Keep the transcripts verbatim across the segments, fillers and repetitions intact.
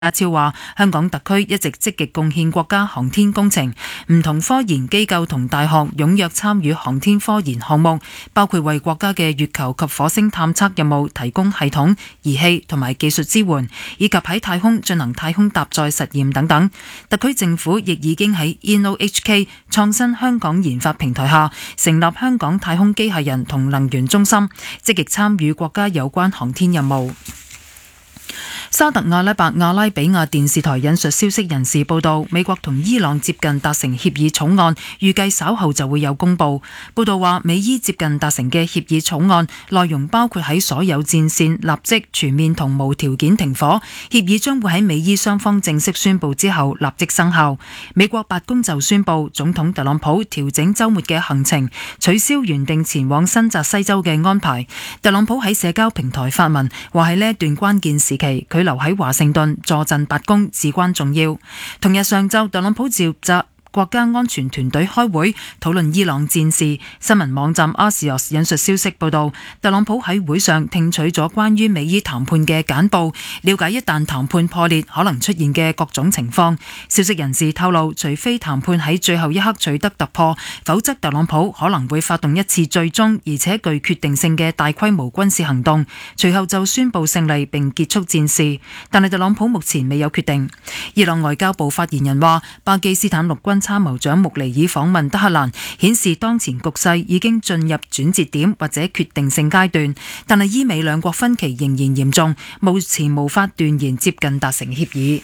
阿超話：香港特區一直積極貢獻國家航天工程，唔同科研機構同大學踴躍參與航天科研項目，包括為國家嘅月球及火星探測任務提供系統、儀器同埋技術支援，以及喺太空進行太空搭載實驗等等。特區政府亦已經喺 I N O H K 創新香港研發平台下成立香港太空機械人同能源中心，積極參與國家有關航天任務。沙特阿拉伯阿拉比亞電視台引述消息人士報道，美國同伊朗接近達成協議草案，預計稍後就會有公佈。報道話，美伊接近達成嘅協議草案內容包括喺所有戰線立即全面同無條件停火，協議將會喺美伊雙方正式宣佈之後立即生效。美國白宮就宣佈，總統特朗普調整週末嘅行程，取消原定前往新澤西州嘅安排。特朗普喺社交平台發文，話喺呢一段關鍵時期，佢留喺華盛頓坐鎮白宮至關重要。同日上晝，特朗普召集國家安全團隊開會討論伊朗戰事。新聞網站 Axios 引述消息報道，特朗普喺會上聽取咗關於美伊談判嘅簡報，了解一旦談判破裂可能出現嘅各種情況。消息人士透露，除非談判喺最後一刻取得突破，否則特朗普可能會發動一次最終而且具決定性嘅大規模軍事行動，隨後就宣布勝利並結束戰事。但係特朗普目前未有決定。伊朗外交部發言人話，巴基斯坦陸軍參謀長穆尼爾訪問德黑蘭，顯示當前局勢已經進入轉折點或者決定性階段，但係伊美兩國分歧仍然嚴重，目前無法斷言接近達成協議。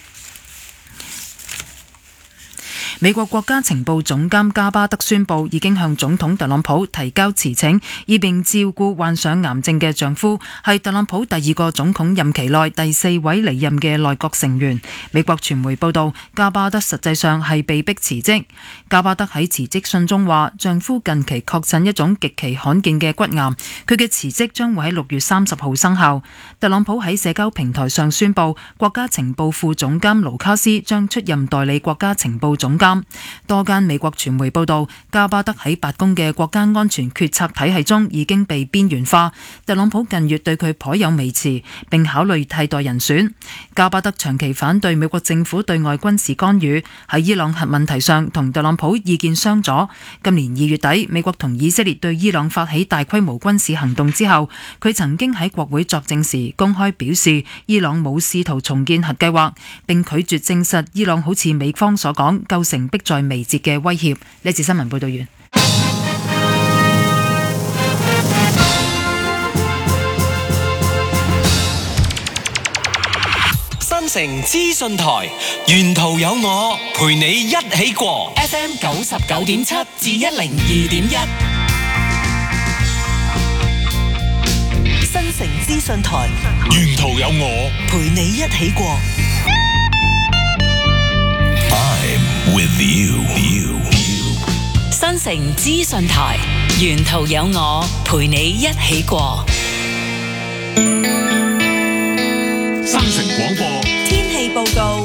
美國國家情報總監加巴德宣布，已經向總統特朗普提交辭請，以便照顧患上癌症嘅丈夫，係特朗普第二個總統任期內第四位離任嘅內閣成員。美國傳媒報道，加巴德實際上係被逼辭職。加巴德喺辭職信中話，丈夫近期確診一種極其罕見嘅骨癌，佢嘅辭職將會喺六月三十號生效。特朗普喺社交平台上宣布，國家情報副總監盧卡斯將出任代理國家情報總監。多間美國傳媒報道，加巴德喺白宮嘅國家安全決策體系中已經被邊緣化。特朗普近月對佢頗有微詞，並考慮替代人選。加巴德長期反對美國政府對外軍事干預，喺伊朗核問題上同特朗普意見相左。今年二月底，美國同以色列對伊朗發起大規模軍事行動之後，佢曾經喺國會作證時公開表示，伊朗冇試圖重建核計劃，並拒絕證實伊朗好似美方所講構成迫在眉睫嘅威脅。呢次新聞報道完。 新城資訊台，沿途有我陪你一起過。F M 九十九點七至一零二點一。 新城資訊台， 沿途有我陪你一起過。 I'm with you. you. 新城資訊台，沿途有我陪你一起過。 新城廣播天氣報告。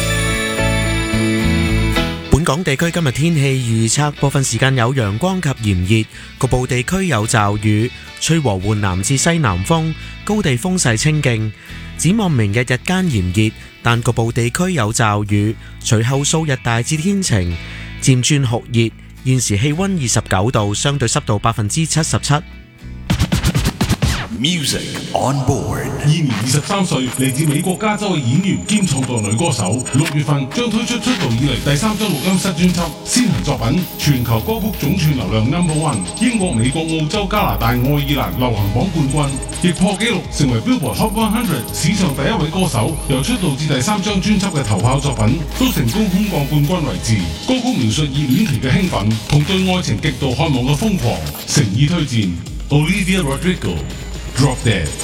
本港地區今日天氣預測，部分時間有陽光及炎熱，局部地區有驟雨，吹和緩南至西南風，高地風勢清勁。展望明日日間炎熱，但局部地區有驟雨，隨後數日大致天晴，漸轉酷熱。現時氣溫二十九度，相對濕度百分之七十七。 Music on board。現年二十三歲，嚟自美國加州嘅演員兼創作女歌手，六月份將推出出道以嚟第三張錄音室專輯，先行作品全球歌曲總串流量 number one， 英國、美國、澳洲、加拿大、愛爾蘭流行榜冠軍，亦破紀錄成為 Billboard Hot 一百史上第一位歌手。由出道至第三張專輯嘅頭炮作品，都成功空降冠軍位置。歌曲描述熱戀期嘅興奮同對愛情極度渴望嘅瘋狂，誠意推薦 Olivia Rodrigo。Drop Dead。